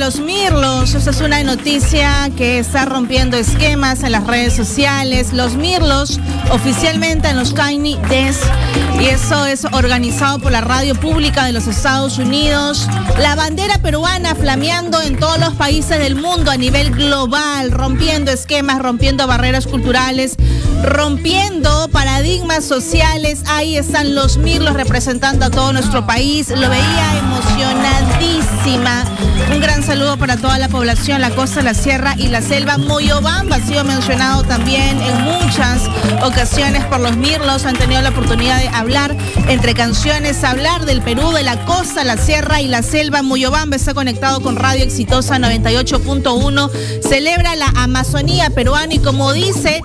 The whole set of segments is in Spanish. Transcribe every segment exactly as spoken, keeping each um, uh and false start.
los mirlos. Esta es una noticia que está rompiendo esquemas en las redes sociales. Los mirlos oficialmente en los Tiny Desk, y eso es organizado por la radio pública de los Estados Unidos. La bandera peruana flameando en todos los países del mundo a nivel global, rompiendo esquemas, rompiendo barreras culturales, rompiendo paradigmas sociales. Ahí están los mirlos representando a todo nuestro país. Lo veía emocionadísima. Un gran saludo para toda la población, la costa, la sierra y la selva. Moyobamba ha sido mencionado también en muchas ocasiones por los mirlos. Han tenido la oportunidad de hablar entre canciones, hablar del Perú, de la costa, la sierra y la selva. Moyobamba está conectado con Radio Exitosa noventa y ocho punto uno. Celebra la Amazonía peruana, y como dice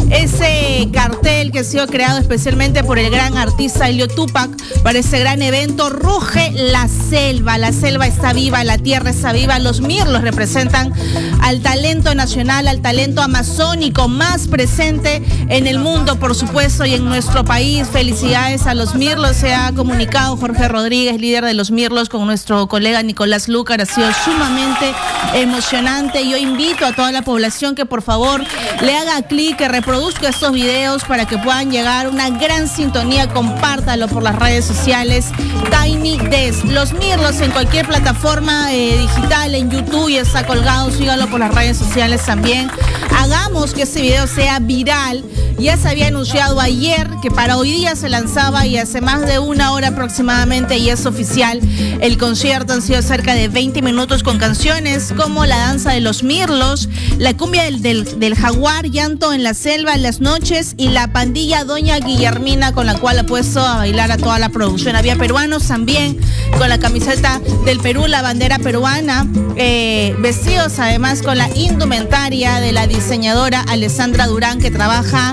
ese cartel que ha sido creado especialmente por el gran artista Elio Tupac para ese gran evento, ruge la selva. La selva está viva, la tierra está viva. Los mirlos representan al talento nacional, al talento amazónico más presente en el mundo, por supuesto, y en nuestro país. Felicidades a los mirlos. Se ha comunicado Jorge Rodríguez, líder de los mirlos, con nuestro colega Nicolás Lucar. Ha sido sumamente emocionante. Yo invito a toda la población que por favor le haga clic, que reproduzca estos videos para que puedan llegar a una gran sintonía. Compártalo por las redes sociales. Tiny Desk, los mirlos en cualquier plataforma eh, digital, en YouTube ya está colgado. Síganlo por las redes sociales también. Hagamos que este video sea viral. Ya se había anunciado ayer que para hoy día se lanzaba, y hace más de una hora aproximadamente, y es oficial. El concierto han sido cerca de veinte minutos con canciones como La Danza de los Mirlos, La Cumbia del, del, del Jaguar, Llanto en la Selva en las Noches, y La Pandilla Doña Guillermina, con la cual ha puesto a bailar a toda la producción. Había peruanos también con la camiseta del Perú, la bandera peruana, eh, vestidos además con la indumentaria de la diseñadora Alessandra Durán, que trabaja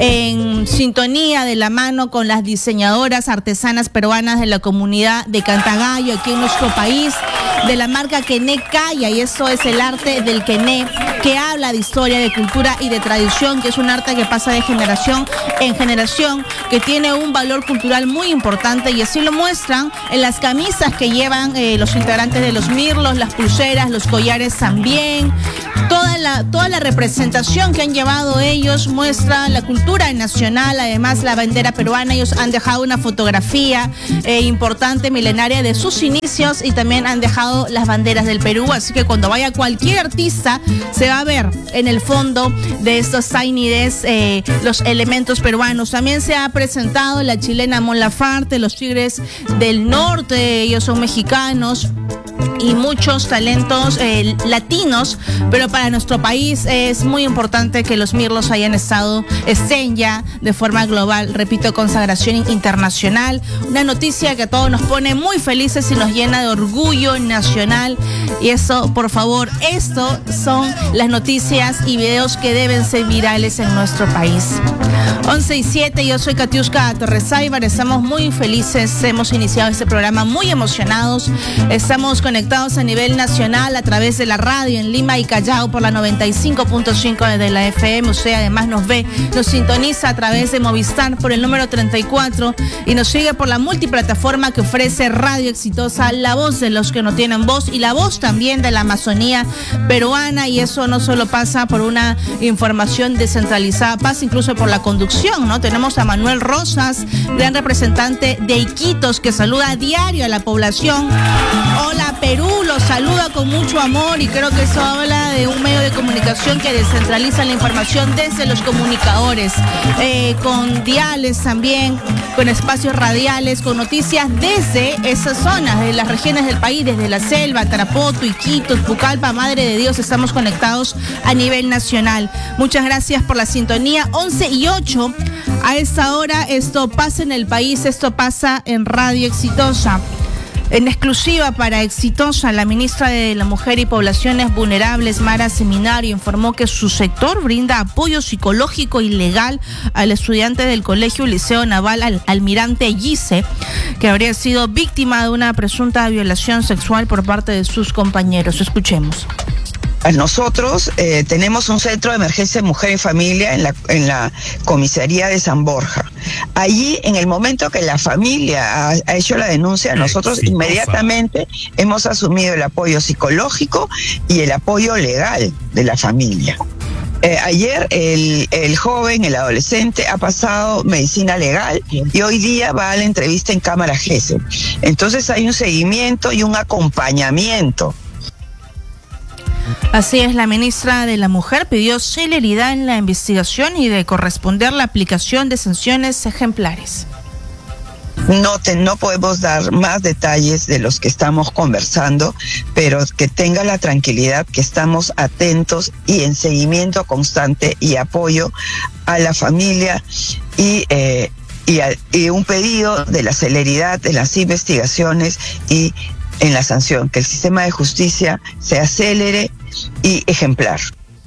en sintonía de la mano con las diseñadoras artesanas peruanas de la comunidad de Cantagallo, aquí en nuestro país, de la marca Quené Calla, y eso es el arte del quené, que habla de historia, de cultura y de tradición, que es un arte que pasa de generación en generación, que tiene un valor cultural muy importante, y así lo muestran en las camisas que llevan eh, los integrantes de los mirlos, las pulseras, los collares también. Toda la, toda la representación que han llevado ellos muestra la cultura nacional, además la bandera peruana. Ellos han dejado una fotografía eh, importante, milenaria, de sus inicios, y también han dejado las banderas del Perú, así que cuando vaya cualquier artista se va a ver en el fondo de estos Tiny Desk eh, los elementos peruanos. También se ha presentado la chilena Mon Laferte, los Tigres del Norte, ellos son mexicanos, y muchos talentos eh, latinos, pero para nuestro país es muy importante que los mirlos hayan estado, estén ya de forma global, repito, consagración internacional. Una noticia que a todos nos pone muy felices y nos llena de orgullo nacional, y eso, por favor, esto son las noticias y videos que deben ser virales en nuestro país. once y siete, yo soy Katiuska Torresaibar, estamos muy felices, hemos iniciado este programa muy emocionados, estamos conectados a nivel nacional a través de la radio en Lima y Callao por la noventa y cinco punto cinco de la F M. Usted además nos ve, nos sintoniza a través de Movistar por el número treinta y cuatro, y nos sigue por la multiplataforma que ofrece Radio Exitosa, la voz de los que no tienen voz, y la voz también de la Amazonía peruana. Y eso no solo pasa por una información descentralizada, pasa incluso por la conducción, ¿no? Tenemos a Manuel Rosas, gran representante de Iquitos, que saluda a diario a la población. Hola Perú, los saluda con mucho amor, y creo que eso habla de un medio de comunicación que descentraliza la información desde los comunicadores, eh, con diales también, con espacios radiales, con noticias desde esas zonas, de las regiones del país, desde la selva, Tarapoto, Iquitos, Pucallpa, Madre de Dios, estamos conectados a nivel nacional. Muchas gracias por la sintonía. once y ocho, a esta hora esto pasa en el país, esto pasa en Radio Exitosa. En exclusiva para Exitosa, la ministra de la Mujer y Poblaciones Vulnerables, Mara Seminario, informó que su sector brinda apoyo psicológico y legal al estudiante del Colegio Liceo Naval Al- Almirante Gise, que habría sido víctima de una presunta violación sexual por parte de sus compañeros. Escuchemos. Nosotros eh, tenemos un centro de emergencia de mujer y familia en la, en la comisaría de San Borja. Allí, en el momento que la familia ha, ha hecho la denuncia, nosotros Exitosa. inmediatamente hemos asumido el apoyo psicológico y el apoyo legal de la familia. Eh, ayer el, el joven, el adolescente, ha pasado medicina legal y hoy día va a la entrevista en Cámara Gesell. Entonces hay un seguimiento y un acompañamiento. Así es, la ministra de la Mujer pidió celeridad en la investigación y de corresponder la aplicación de sanciones ejemplares. No, te, no podemos dar más detalles de los que estamos conversando, pero que tenga la tranquilidad que estamos atentos y en seguimiento constante y apoyo a la familia y, eh, y, a, y un pedido de la celeridad de las investigaciones y en la sanción, que el sistema de justicia sea célere y ejemplar.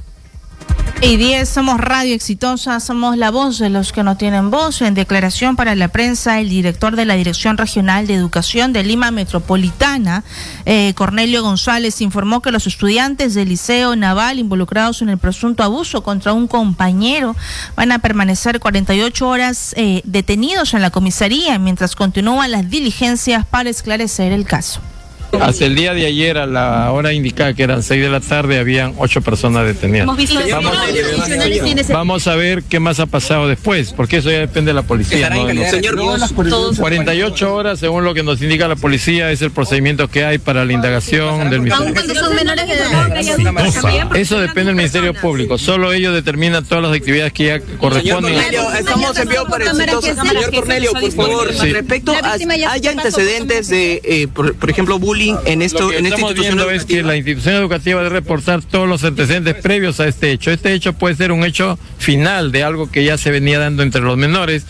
Y diez, somos Radio Exitosa, somos la voz de los que no tienen voz. En declaración para la prensa, el director de la Dirección Regional de Educación de Lima Metropolitana, eh, Cornelio González, informó que los estudiantes del Liceo Naval involucrados en el presunto abuso contra un compañero van a permanecer cuarenta y ocho horas eh, detenidos en la comisaría mientras continúan las diligencias para esclarecer el caso. Hasta el día de ayer, a la hora indicada, que eran seis de la tarde, habían ocho personas detenidas. Vamos, vamos a ver qué más ha pasado después, porque eso ya depende de la policía, ¿no? Señor, cuarenta y ocho horas, según lo que nos indica la policía, es el procedimiento que hay para la indagación del Ministerio. Aun cuando son menores de edad. Eso depende del Ministerio Público. Solo ellos determinan todas las actividades que ya corresponden. Señor Cornelio, estamos enviados para Exitosa. Señor Cornelio, por favor, sí. Respecto a, ¿hay antecedentes de, eh, por, por ejemplo, bullying en esto? Lo que en esta estamos viendo es que la institución educativa debe reportar todos los antecedentes previos a este hecho. Este hecho puede ser un hecho final de algo que ya se venía dando entre los menores.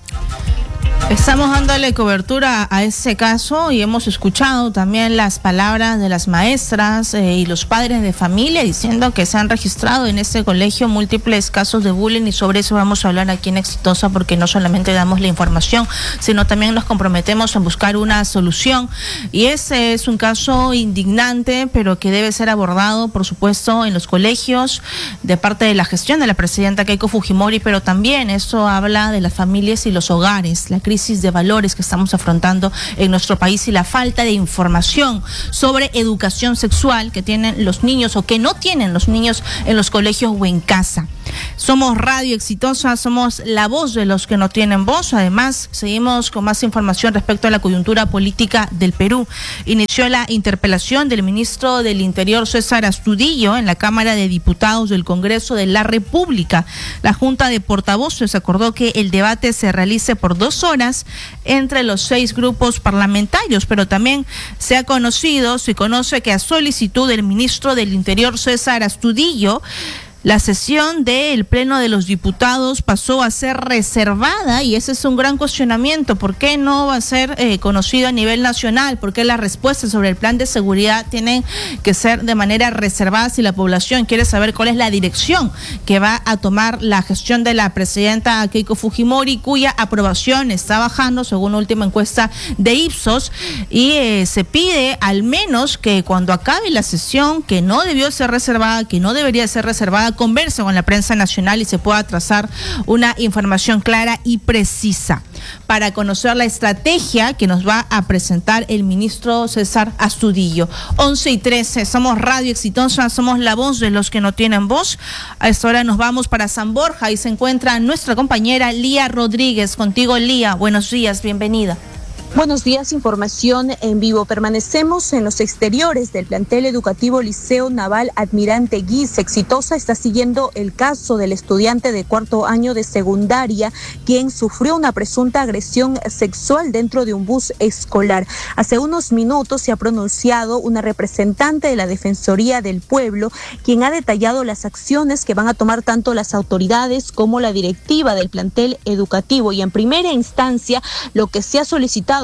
Estamos dándole cobertura a ese caso y hemos escuchado también las palabras de las maestras eh, y los padres de familia diciendo que se han registrado en este colegio múltiples casos de bullying, y sobre eso vamos a hablar aquí en Exitosa, porque no solamente damos la información, sino también nos comprometemos en buscar una solución. Y ese es un caso indignante, pero que debe ser abordado, por supuesto, en los colegios de parte de la gestión de la presidenta Keiko Fujimori, pero también eso habla de las familias y los hogares, la crisis de valores que estamos afrontando en nuestro país y la falta de información sobre educación sexual que tienen los niños o que no tienen los niños en los colegios o en casa. Somos Radio Exitosa, somos la voz de los que no tienen voz. Además, seguimos con más información respecto a la coyuntura política del Perú. Inició la interpelación del ministro del Interior, César Astudillo, en la Cámara de Diputados del Congreso de la República. La Junta de Portavoces acordó que el debate se realice por dos horas entre los seis grupos parlamentarios, pero también se ha conocido, se conoce que a solicitud del ministro del Interior, César Astudillo, la sesión del Pleno de los Diputados pasó a ser reservada, y ese es un gran cuestionamiento. ¿Por qué no va a ser eh, conocido a nivel nacional? ¿Por qué las respuestas sobre el plan de seguridad tienen que ser de manera reservada si la población quiere saber cuál es la dirección que va a tomar la gestión de la presidenta Keiko Fujimori, cuya aprobación está bajando según la última encuesta de Ipsos? Y eh, se pide al menos que cuando acabe la sesión, que no debió ser reservada, que no debería ser reservada, converse con la prensa nacional y se pueda trazar una información clara y precisa para conocer la estrategia que nos va a presentar el ministro César Astudillo. once y trece, somos Radio Exitosa, somos la voz de los que no tienen voz. A esta hora nos vamos para San Borja y se encuentra nuestra compañera Lía Rodríguez. Contigo, Lía, buenos días, bienvenida. Buenos días, información en vivo. Permanecemos en los exteriores del plantel educativo Liceo Naval Almirante Guise. Exitosa está siguiendo el caso del estudiante de cuarto año de secundaria, quien sufrió una presunta agresión sexual dentro de un bus escolar. Hace unos minutos se ha pronunciado una representante de la Defensoría del Pueblo, quien ha detallado las acciones que van a tomar tanto las autoridades como la directiva del plantel educativo. Y en primera instancia, lo que se ha solicitado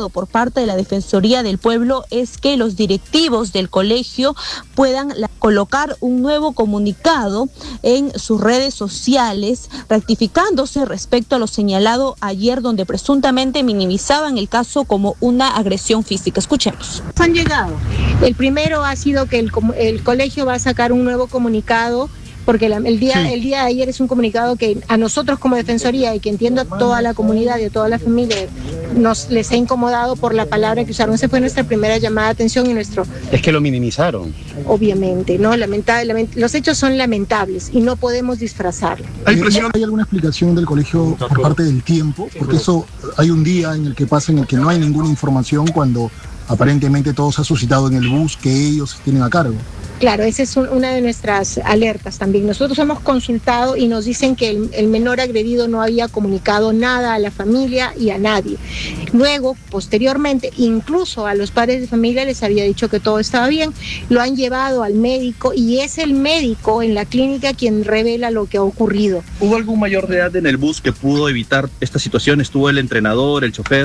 llamado por parte de la Defensoría del Pueblo es que los directivos del colegio puedan la, colocar un nuevo comunicado en sus redes sociales, rectificándose respecto a lo señalado ayer, donde presuntamente minimizaban el caso como una agresión física. Escuchemos. Han llegado. El primero ha sido que el, el colegio va a sacar un nuevo comunicado, porque la, el, día, sí. el día de ayer es un comunicado que a nosotros como Defensoría, y que entiendo a toda la comunidad y a toda la familia, nos les ha incomodado por la palabra que usaron. Esa fue nuestra primera llamada de atención y nuestro... Es que lo minimizaron. Obviamente, ¿no? Lamentable, lament... Los hechos son lamentables y no podemos disfrazarlo. ¿Hay, ¿Hay alguna explicación del colegio por parte del tiempo? Porque eso, hay un día en el que pasa en el que no hay ninguna información cuando aparentemente todo se ha suscitado en el bus que ellos tienen a cargo. Claro, esa es un, una de nuestras alertas también. Nosotros hemos consultado y nos dicen que el, el menor agredido no había comunicado nada a la familia y a nadie. Luego, posteriormente, incluso a los padres de familia les había dicho que todo estaba bien. Lo han llevado al médico y es el médico en la clínica quien revela lo que ha ocurrido. ¿Hubo algún mayor de edad en el bus que pudo evitar esta situación? ¿Estuvo el entrenador, el chofer?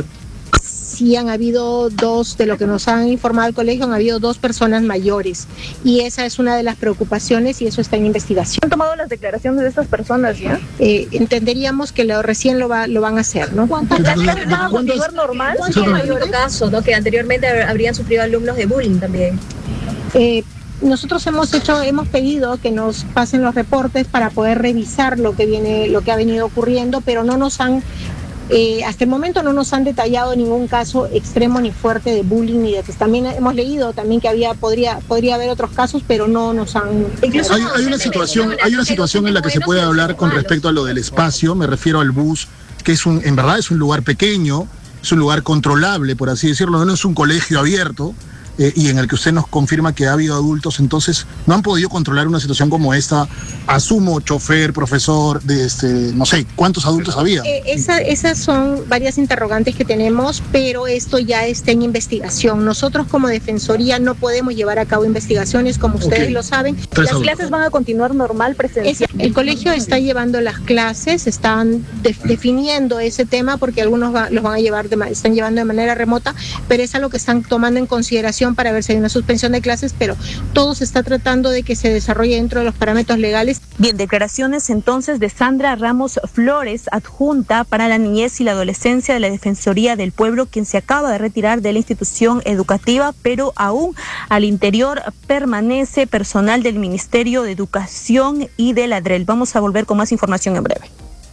Sí, han habido dos, de lo que nos han informado el colegio, han habido dos personas mayores y esa es una de las preocupaciones y eso está en investigación. ¿Han tomado las declaraciones de estas personas ya? Eh, entenderíamos que lo, recién lo, va, lo van a hacer, ¿no? ¿Las clases van a continuar normal? ¿Cuánto mayor caso, ¿no? Que anteriormente habrían sufrido alumnos de bullying también. Eh, Nosotros hemos hecho, hemos pedido que nos pasen los reportes para poder revisar lo que viene, lo que ha venido ocurriendo, pero no nos han Eh, hasta el momento no nos han detallado ningún caso extremo ni fuerte de bullying ni de que también hemos leído también que había podría podría haber otros casos, pero no nos han. Hay, hay una situación hay una situación en la que se puede hablar con respecto a lo del espacio. Me refiero al bus, que es un en verdad es un lugar pequeño, es un lugar controlable, por así decirlo, no es un colegio abierto. Eh, y en el que usted nos confirma que ha habido adultos, entonces no han podido controlar una situación como esta. Asumo, chofer, profesor, de este, no sé, ¿cuántos adultos había? Eh, esa, esas son varias interrogantes que tenemos, pero esto ya está en investigación. Nosotros como Defensoría no podemos llevar a cabo investigaciones, como ustedes okay. lo saben. ¿Las adultos. clases van a continuar normal, presencial? Es, el colegio está llevando las clases, están de, definiendo ese tema, porque algunos va, los van a llevar, de, están llevando de manera remota, pero es algo que están tomando en consideración para ver si hay una suspensión de clases, pero todo se está tratando de que se desarrolle dentro de los parámetros legales. Bien, declaraciones entonces de Sandra Ramos Flores, adjunta para la niñez y la adolescencia de la Defensoría del Pueblo, quien se acaba de retirar de la institución educativa, pero aún al interior permanece personal del Ministerio de Educación y de la D R E L. Vamos a volver con más información en breve.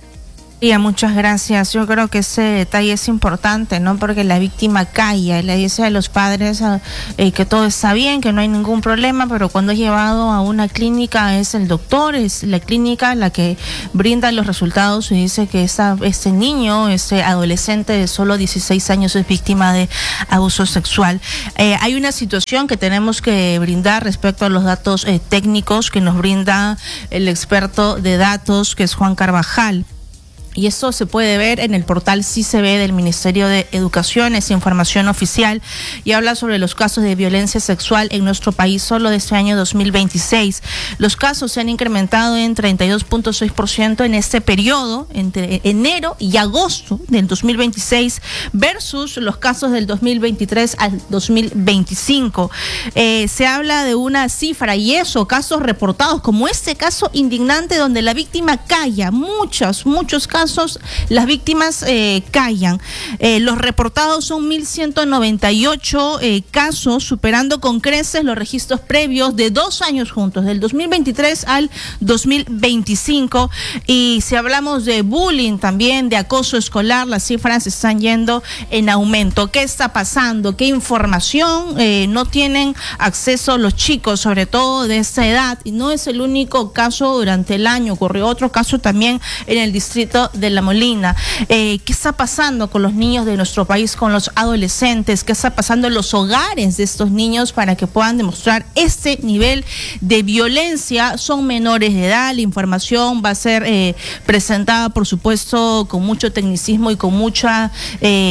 Muchas gracias. Yo creo que ese detalle es importante, ¿no? Porque la víctima calla y le dice a los padres eh, que todo está bien, que no hay ningún problema, pero cuando es llevado a una clínica es el doctor, es la clínica la que brinda los resultados y dice que esa, ese niño, ese adolescente de solo dieciséis años es víctima de abuso sexual. Eh, hay una situación que tenemos que brindar respecto a los datos eh, técnicos que nos brinda el experto de datos, que es Juan Carvajal. Y eso se puede ver en el portal Sí Se Ve del Ministerio de Educación, es información oficial, y habla sobre los casos de violencia sexual en nuestro país solo de este año dos mil veintiséis. Los casos se han incrementado en treinta y dos punto seis por ciento en este periodo, entre enero y agosto del dos mil veintiséis, versus los casos del dos mil veintitrés al dos mil veinticinco. Eh, se habla de una cifra, y eso, casos reportados, como este caso indignante donde la víctima calla, muchos, muchos casos. Las víctimas eh, callan. Eh, los reportados son mil ciento noventa y ocho eh, casos, superando con creces los registros previos de dos años juntos, del dos mil veintitrés al dos mil veinticinco. Y si hablamos de bullying también, de acoso escolar, las cifras están yendo en aumento. ¿Qué está pasando? ¿Qué información eh, no tienen acceso los chicos, sobre todo de esta edad? Y no es el único caso durante el año, ocurrió otro caso también en el distrito de La Molina. Eh, ¿Qué está pasando con los niños de nuestro país, con los adolescentes? ¿Qué está pasando en los hogares de estos niños para que puedan demostrar este nivel de violencia? Son menores de edad, la información va a ser eh, presentada, por supuesto, con mucho tecnicismo y con mucha... Eh,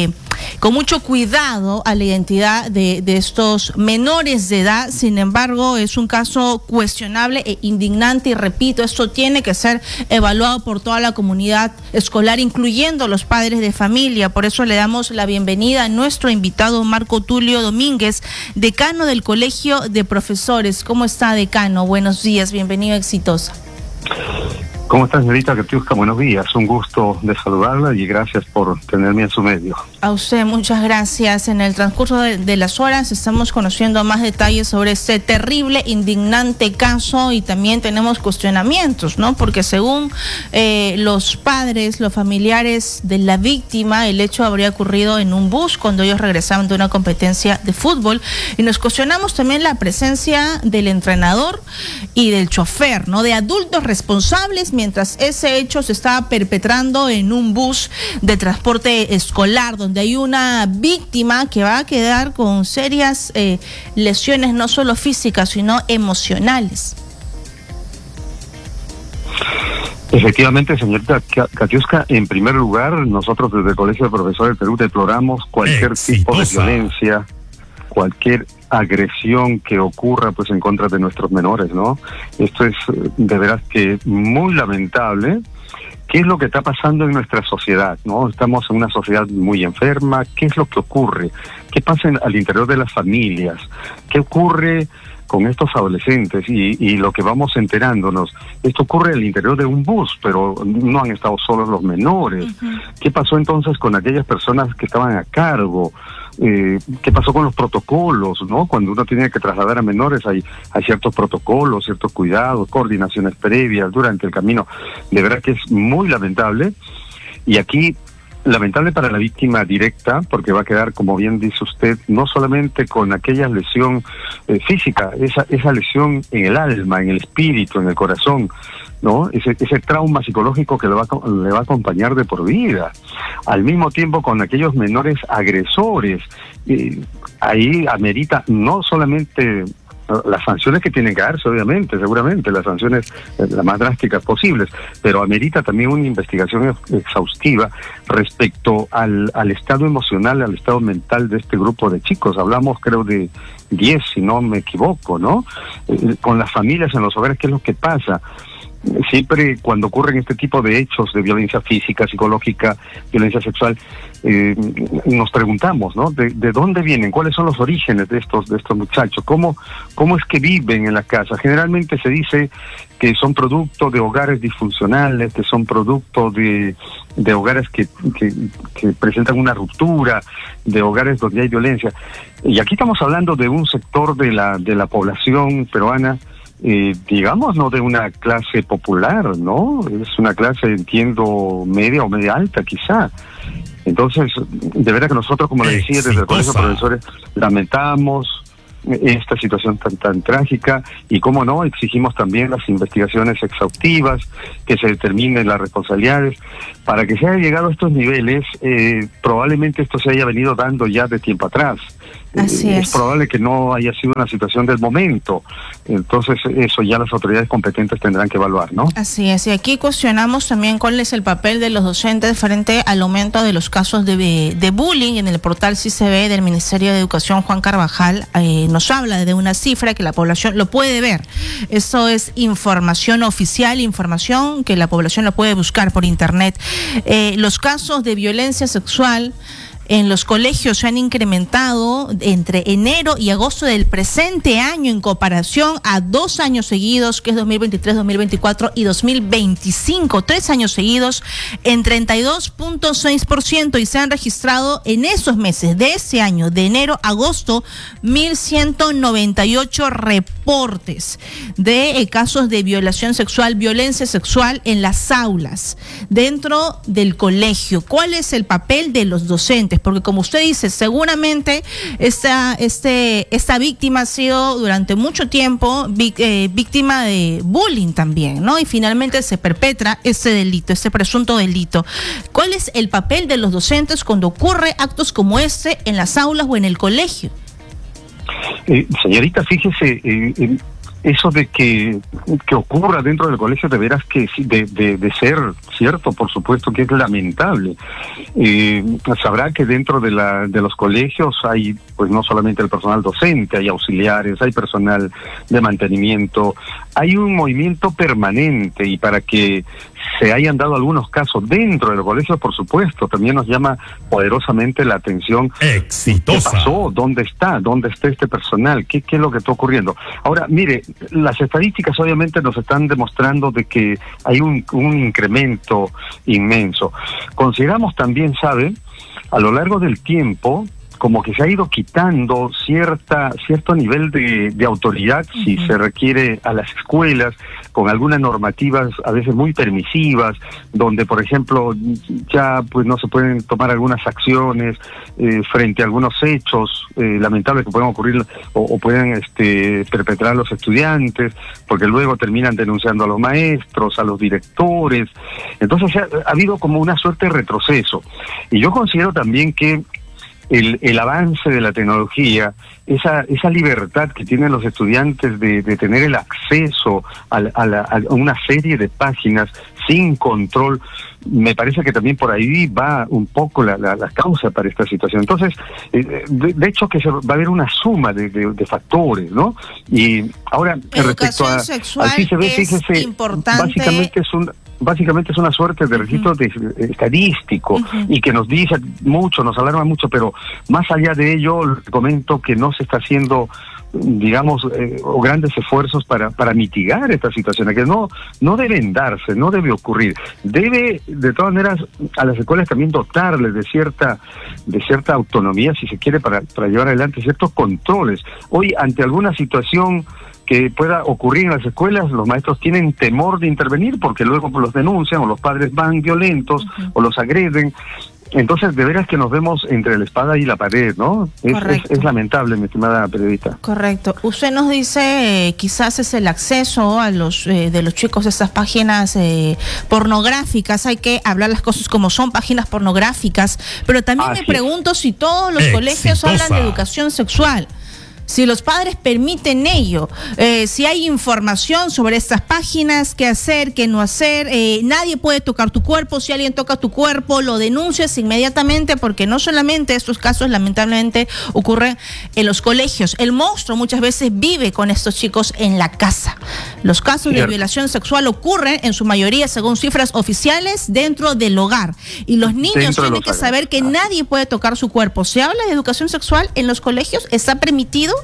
con mucho cuidado a la identidad de, de estos menores de edad. Sin embargo, es un caso cuestionable e indignante y repito, esto tiene que ser evaluado por toda la comunidad escolar, incluyendo los padres de familia. Por eso le damos la bienvenida a nuestro invitado Marco Tulio Domínguez, decano del Colegio de Profesores. ¿Cómo está, decano? Buenos días, bienvenido a Exitosa. ¿Cómo estás, señorita Katiuska? Buenos días, un gusto de saludarla y gracias por tenerme en su medio. A usted, muchas gracias. En el transcurso de, de las horas estamos conociendo más detalles sobre este terrible, indignante caso y también tenemos cuestionamientos, ¿no? Porque según eh, los padres, los familiares de la víctima, el hecho habría ocurrido en un bus cuando ellos regresaban de una competencia de fútbol y nos cuestionamos también la presencia del entrenador y del chofer, ¿no? De adultos responsables mientras ese hecho se estaba perpetrando en un bus de transporte escolar, donde hay una víctima que va a quedar con serias eh, lesiones, no solo físicas, sino emocionales. Efectivamente, señorita Katiuska, en primer lugar, nosotros desde el Colegio de Profesores del Perú deploramos cualquier Exitosa. tipo de violencia, cualquier agresión que ocurra pues en contra de nuestros menores, ¿no? Esto es de veras que muy lamentable. ¿Qué es lo que está pasando en nuestra sociedad, no? Estamos en una sociedad muy enferma. ¿Qué es lo que ocurre? ¿Qué pasa en, al interior de las familias? ¿Qué ocurre con estos adolescentes? Y, y lo que vamos enterándonos, esto ocurre al interior de un bus, pero no han estado solos los menores. Uh-huh. ¿Qué pasó entonces con aquellas personas que estaban a cargo? Eh, ¿Qué pasó con los protocolos, no? Cuando uno tiene que trasladar a menores hay, hay ciertos protocolos, ciertos cuidados, coordinaciones previas durante el camino. De verdad que es muy lamentable. Y aquí, lamentable para la víctima directa, porque va a quedar, como bien dice usted, no solamente con aquella lesión eh, física, esa, esa lesión en el alma, en el espíritu, en el corazón, ¿no? Ese, ese trauma psicológico que le va, le va a acompañar de por vida. Al mismo tiempo con aquellos menores agresores, eh, ahí amerita no solamente las sanciones que tienen que darse, obviamente, seguramente, las sanciones eh, las más drásticas posibles, pero amerita también una investigación exhaustiva respecto al, al estado emocional, al estado mental de este grupo de chicos. Hablamos, creo, de diez, si no me equivoco, ¿no? Eh, con las familias en los hogares, ¿qué es lo que pasa? Siempre cuando ocurren este tipo de hechos de violencia física, psicológica, violencia sexual, eh, nos preguntamos, ¿no? De, ¿De dónde vienen? ¿Cuáles son los orígenes de estos de estos muchachos? ¿Cómo, cómo es que viven en la casa? Generalmente se dice que son producto de hogares disfuncionales, que son producto de, de hogares que, que, que presentan una ruptura, de hogares donde hay violencia. Y aquí estamos hablando de un sector de la, de la población peruana, Eh, digamos, no de una clase popular, ¿no? Es una clase, entiendo, media o media alta, quizá. Entonces, de verdad que nosotros, como le decía, desde el Colegio de Profesores, lamentamos esta situación tan tan trágica y, como no, exigimos también las investigaciones exhaustivas, que se determinen las responsabilidades. Para que se haya llegado a estos niveles, eh, probablemente esto se haya venido dando ya de tiempo atrás. Así es. es. Es probable que no haya sido una situación del momento. Entonces, eso ya las autoridades competentes tendrán que evaluar, ¿no? Así es. Y aquí cuestionamos también cuál es el papel de los docentes frente al aumento de los casos de, de bullying. En el portal C I C B del Ministerio de Educación, Juan Carvajal eh, nos habla de una cifra que la población lo puede ver. Eso es información oficial, información que la población lo puede buscar por internet. Eh, los casos de violencia sexual en los colegios se han incrementado entre enero y agosto del presente año en comparación a dos años seguidos, que es dos mil veintitrés, dos mil veinticuatro y dos mil veinticinco, tres años seguidos en treinta y dos punto seis por ciento, y se han registrado en esos meses de ese año, de enero a agosto, mil ciento noventa y ocho reportes de eh, casos de violación sexual, violencia sexual en las aulas, dentro del colegio. ¿Cuál es el papel de los docentes? Porque, como usted dice, seguramente esta, este, esta víctima ha sido durante mucho tiempo vi, eh, víctima de bullying también, ¿no? Y finalmente se perpetra ese delito, ese presunto delito. ¿Cuál es el papel de los docentes cuando ocurre actos como este en las aulas o en el colegio? Eh, señorita, fíjese, eh, eh, eso de que, que ocurra dentro del colegio de veras que de, de, de ser cierto, por supuesto que es lamentable. Eh, sabrá que dentro de la de los colegios hay pues no solamente el personal docente, hay auxiliares, hay personal de mantenimiento, hay un movimiento permanente, y para que se hayan dado algunos casos dentro de los colegios, por supuesto, también nos llama poderosamente la atención. Exitosa. ¿Qué pasó? ¿Dónde está? ¿Dónde está este personal? ¿Qué, qué es lo que está ocurriendo? Ahora, mire, las estadísticas obviamente nos están demostrando de que hay un, un incremento inmenso. Consideramos también, ¿sabe?, a lo largo del tiempo, como que se ha ido quitando cierta cierto nivel de, de autoridad, uh-huh. si se requiere, a las escuelas, con algunas normativas a veces muy permisivas, donde por ejemplo ya pues no se pueden tomar algunas acciones eh, frente a algunos hechos eh, lamentables que pueden ocurrir o, o pueden este, perpetrar los estudiantes, porque luego terminan denunciando a los maestros, a los directores. Entonces ha, ha habido como una suerte de retroceso, y yo considero también que El, el avance de la tecnología, esa esa libertad que tienen los estudiantes de, de tener el acceso a, a, la, a una serie de páginas sin control, me parece que también por ahí va un poco la, la, la causa para esta situación. Entonces, eh, de, de hecho que se, va a haber una suma de, de, de factores, ¿no? Y ahora, respecto a, al C I C B, fíjese, importante. básicamente es un... Básicamente es una suerte de registro uh-huh. de, de, estadístico uh-huh. y que nos dice mucho, nos alarma mucho, pero más allá de ello, comento que no se está haciendo, digamos, eh, grandes esfuerzos para para mitigar esta situación, que no no deben darse, no debe ocurrir. Debe, de todas maneras, a las escuelas también dotarles de cierta de cierta autonomía, si se quiere, para, para llevar adelante ciertos controles. Hoy, ante alguna situación que pueda ocurrir en las escuelas, los maestros tienen temor de intervenir porque luego los denuncian, o los padres van violentos, uh-huh. o los agreden. Entonces, de veras que nos vemos entre la espada y la pared, ¿no? Es, es, es lamentable, mi estimada periodista. Correcto. Usted nos dice, eh, quizás es el acceso a los eh, de los chicos a estas páginas eh, pornográficas. Hay que hablar las cosas como son, páginas pornográficas. Pero también Así me pregunto es. si todos los Exitosa. colegios hablan de educación sexual. Si los padres permiten ello, eh, si hay información sobre estas páginas, qué hacer, qué no hacer, eh, nadie puede tocar tu cuerpo. Si alguien toca tu cuerpo, lo denuncias inmediatamente, porque no solamente estos casos lamentablemente ocurren en los colegios. El monstruo muchas veces vive con estos chicos en la casa. Los casos Cierto. de violación sexual ocurren en su mayoría, según cifras oficiales, dentro del hogar. Y los niños tienen que saber que nadie puede tocar su cuerpo. ¿Se habla de educación sexual en los colegios? ¿Está permitido?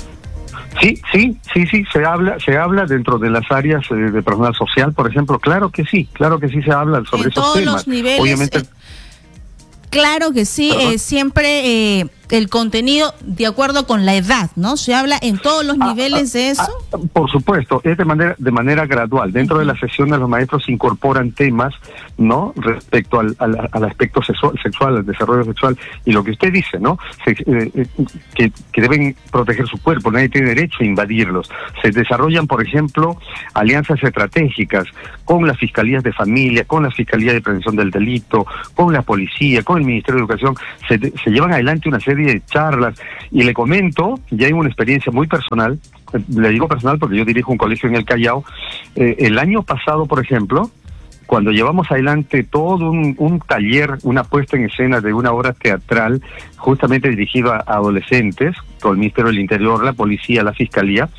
Sí, sí, sí, sí, se habla, se habla dentro de las áreas eh, de personal social, por ejemplo, claro que sí, claro que sí se habla sobre en esos todos temas. Los niveles, Obviamente. Eh, claro que sí, eh, siempre eh, el contenido de acuerdo con la edad, ¿no? Se habla en todos los ah, niveles ah, de eso. Ah, por supuesto, es de manera de manera gradual. Dentro uh-huh. de las sesiones los maestros incorporan temas, ¿no? Respecto al, al, al aspecto sexual, sexual, al desarrollo sexual, y lo que usted dice, ¿no? Se, eh, que, que deben proteger su cuerpo, nadie tiene derecho a invadirlos. Se desarrollan, por ejemplo, alianzas estratégicas con las fiscalías de familia, con la Fiscalía de Prevención del Delito, con la policía, con el Ministerio de Educación. Se, se llevan adelante una serie de charlas, y le comento, ya hay una experiencia muy personal, le digo personal porque yo dirijo un colegio en el Callao. Eh, el año pasado, por ejemplo, cuando llevamos adelante todo un, un taller, una puesta en escena de una obra teatral justamente dirigida a adolescentes, con el Ministerio del Interior, la policía, la fiscalía,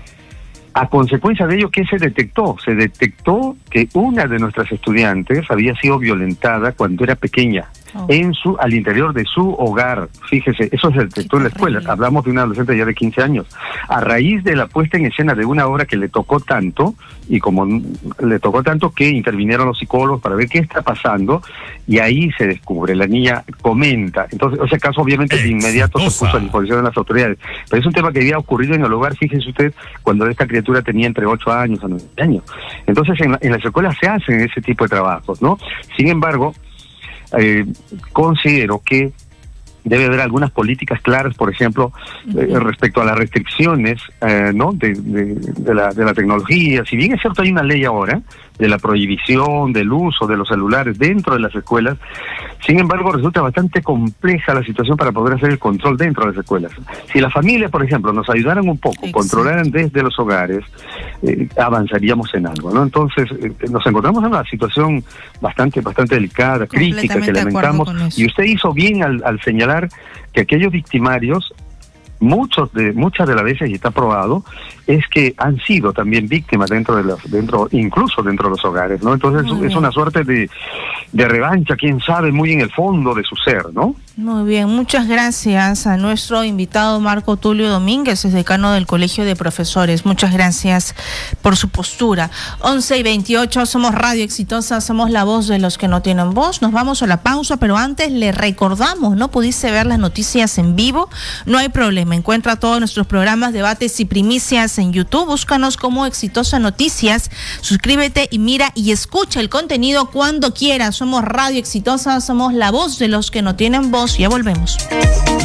a consecuencia de ello, ¿qué se detectó? Se detectó que una de nuestras estudiantes había sido violentada cuando era pequeña, oh. en su al interior de su hogar. Fíjese, eso se detectó en la escuela. Hablamos de una adolescente ya de quince años. A raíz de la puesta en escena de una obra que le tocó tanto, y como le tocó tanto que intervinieron los psicólogos para ver qué está pasando, y ahí se descubre, la niña comenta. Entonces, ese caso obviamente de inmediato se puso a disposición de las autoridades. Pero es un tema que había ocurrido en el hogar, fíjese usted, cuando esta criatura tenía entre ocho años a nueve años. Entonces, en, la, en las escuelas se hacen ese tipo de trabajos, ¿no? Sin embargo, eh, considero que debe haber algunas políticas claras, por ejemplo, uh-huh. eh, respecto a las restricciones eh, ¿no? de, de, de, la, de la tecnología. Si bien es cierto, hay una ley ahora de la prohibición del uso de los celulares dentro de las escuelas, sin embargo resulta bastante compleja la situación para poder hacer el control dentro de las escuelas. Si las familias, por ejemplo, nos ayudaran un poco, Exacto. controlaran desde los hogares, eh, avanzaríamos en algo, ¿no? Entonces eh, nos encontramos en una situación bastante bastante delicada, crítica, que lamentamos, y usted hizo bien al, al señalar que aquellos victimarios, muchos de muchas de las veces, y está probado, es que han sido también víctimas dentro de los, dentro, incluso dentro de los hogares, ¿no? Entonces es, es una suerte de, de revancha, quién sabe, muy en el fondo de su ser, ¿no? Muy bien, muchas gracias a nuestro invitado Marco Tulio Domínguez, es decano del Colegio de Profesores. Muchas gracias por su postura. once y veintiocho, somos Radio Exitosa, somos la voz de los que no tienen voz. Nos vamos a la pausa, pero antes le recordamos, ¿no pudiste ver las noticias en vivo? No hay problema, encuentra todos nuestros programas, debates y primicias en YouTube. Búscanos como Exitosa Noticias, suscríbete y mira y escucha el contenido cuando quieras. Somos Radio Exitosa, somos la voz de los que no tienen voz. Ya volvemos.